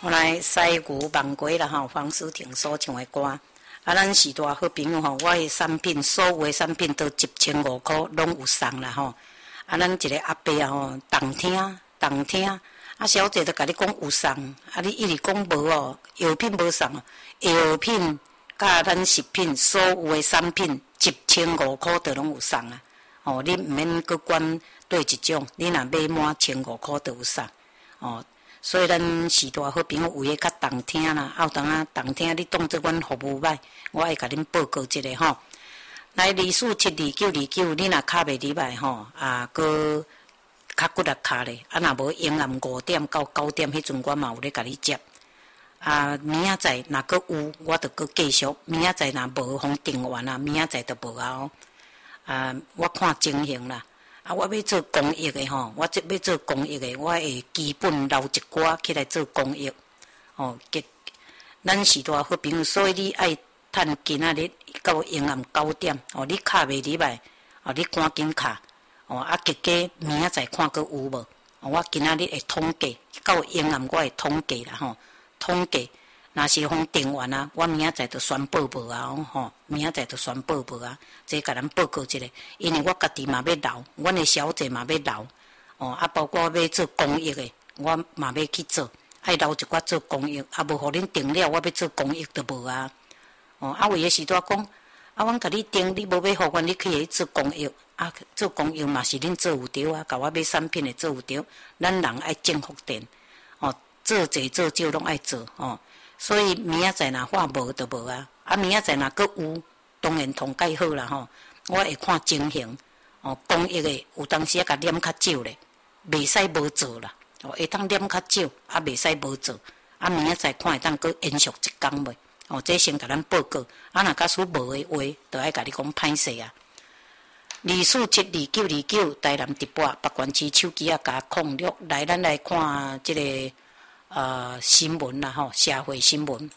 后来西牛望过啦吼，黄思婷所唱的歌。咱是大好朋友吼，我的产品所有的产品都1500块，拢有送啦吼。咱一个阿伯啊吼，动听，小姐就甲你讲有送，你一直讲无哦，药品无送哦，药品甲咱食品所有的产品1500块都拢有送啊。哦，你毋免去管对一种，你若买满1500块都有送哦。所以咱时大好朋友有诶较动听啦，有当啊动听，你当做阮服务歹，我会甲恁报告一下吼。来24722929，你若卡袂入来吼，搁较骨力卡咧，若无永暗5点到9点迄阵，我嘛有咧甲你接。明仔载若搁有，我着搁继续；明仔载若无，互订完啊，明仔载着无啊。我看情形啦。我要做公益的吼，我要做公益的，我会基本留一寡起来做公益。哦，咱是大好朋友，所以你爱趁今仔日到永暗9点，哦，你卡袂入来，哦，你赶紧卡，哦，结果明仔载看搁有无？我今仔日会统计，到永暗我会统计啦吼，统计。若是互订完啊，我明仔载就宣布无啊吼，明仔载就宣布无啊，这甲咱报告一下，因为我家己嘛要留，阮的小姐嘛要留，哦，包括要做公益的，我嘛要去做，爱留一寡做公益，无互恁订了，我要做公益就无啊，哦，为的是拄讲，阮甲你订，你无要互阮，你可以做公益，做公益嘛是恁做有着啊，甲我买产品的做有着，咱人爱正福电，哦，做济做少拢爱做，哦。所以明仔载若话无就无啊，明仔载若搁有，当然同介好啦吼。我会看情形，哦，公益的有当时甲念较少咧，袂使无做啦。哦，会当念较少，袂使无做。明仔载看会当搁延续一工袂？哦，这先甲咱报告。若假使无的话，就爱甲你讲歹势啊。24722929台南直播北关市手机加06来，咱来看这个。新闻啦吼，社会新闻。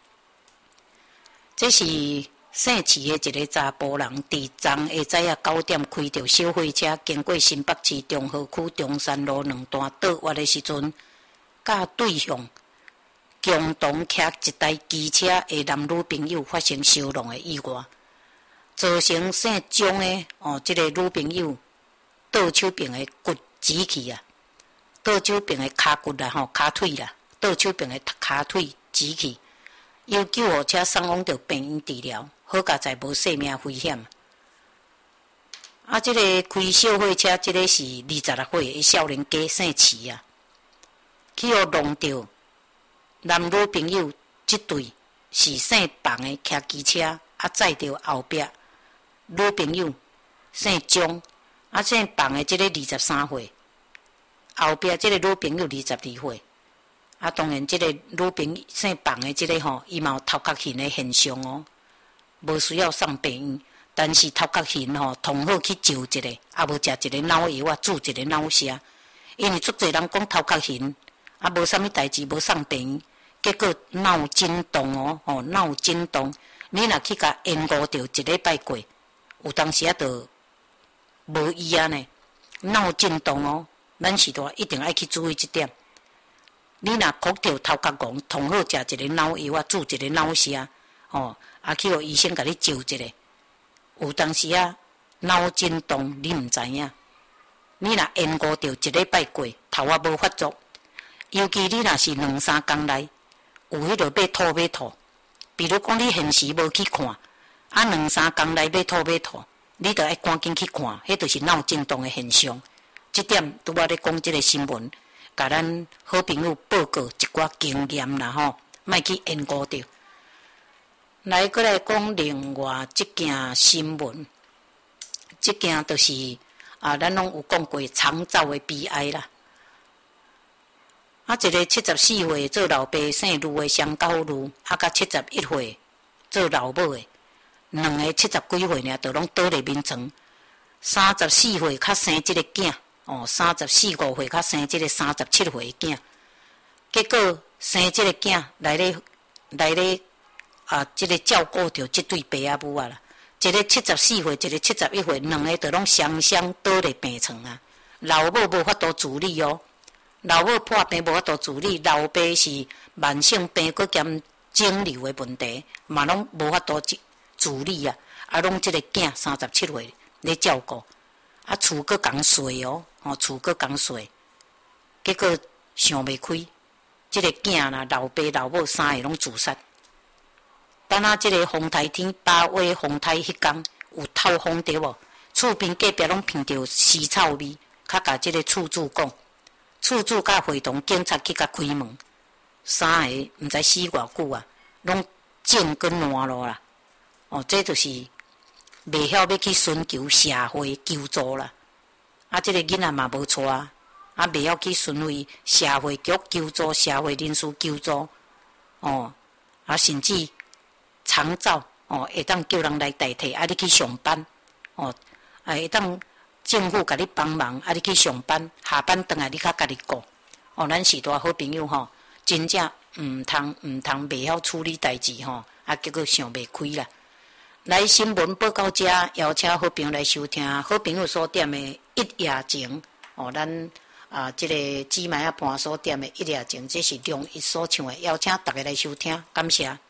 这是姓市的一个查甫人，伫昨下早啊9点开着小货车，经过新北市中和区中山路2段倒弯的时阵，甲对向共同骑一台机车的男女朋友发生相撞的意外，造成姓张的这个女朋友倒手边的骨挤去啊。倒手边的骹骨啦吼，骹腿啦，倒手边的骹腿挤去，由救护车送往到病院治疗，好佳在无生命危险。这个开小货车，这个是26岁的少年家，姓齐啊，去互弄到男女朋友这对是姓房的骑机车，载着后壁女朋友姓张，姓房的这个23岁。后壁即个女朋友22岁，当然即个女朋友姓房的即个吼，伊嘛有头壳晕的现象哦，无需要送病院，但是头壳晕吼，同好去就一个，无食一个脑药啊，注一个脑痧，因为足侪人讲头壳晕，无啥物代志，无送病院，结果脑震动哦，脑震动，你若去甲延误着1礼拜过，有当时就无医啊呢，脑震动哦。咱是大一定爱去注意这点。你若哭着头壳戆，同好食一个脑药注一个脑痧，去互医生甲你照一下。有当时脑震动你毋知影，你若延误着1礼拜过，头无发作，尤其你若是2-3工内有迄落要吐，比如讲你现时无去看，2-3工内要吐，你着爱赶紧去看，迄就是脑震动的现象。这点拄我咧讲这个新闻，甲咱好朋友报告一寡经验啦吼，莫去延误着。来，过来讲另外一件新闻，这件就是咱拢有讲过长照的悲哀啦。一个74岁做老爸姓卢的双高卢，甲71岁做老母的，两个70几岁呢，都拢倒咧眠床。34岁较生这个囝。34-35岁，较生这个37岁的囝，结果生这个囝来咧，这个照顾着这对爸仔母啊啦。一个74岁，一个71岁，两个都拢双倒咧病床啊。老母无法度自理哦， 老母破病无法度自理，老爸是慢性病，佮兼肿瘤的问题，嘛拢无法度自理啊！啊，拢即个囝37岁咧照顾，啊，厝佮共碎哦，厝佮共碎，结果想袂开，即个囝啦，老爸老母三个拢自杀。等下即个风台天8月风台迄天有透风对无？厝边隔壁拢闻到尸臭味，较甲即个厝主讲，厝主甲会同警察去甲开门，三个毋知死偌久啊，拢种跟烂咯啦。哦，这就是袂晓要去寻求社会救助啦。啊，即个囡仔嘛无错啊，袂晓去询问社会局求助、社会人士求助。哦，啊，甚至长照哦，会当叫人来代替，啊，你去上班哦。会当政府甲你帮忙，啊，你去上班，下班转来你较家己顾。哦，咱是大好朋友吼，真正毋通袂晓处理代志吼，啊，结果想袂开啦。来新闻报到遮，邀请好朋友来收听好朋友所点的一夜情。哦，咱即个姊妹啊伴所点的一夜情，这是梁一所唱的，邀请大家来收听，感谢。